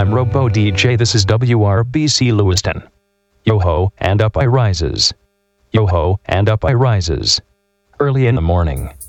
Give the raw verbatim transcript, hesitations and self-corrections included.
am Robo D J, this is W R B C Lewiston. Yo-ho, and up I rises. Yo-ho, and up I rises. Early in the morning.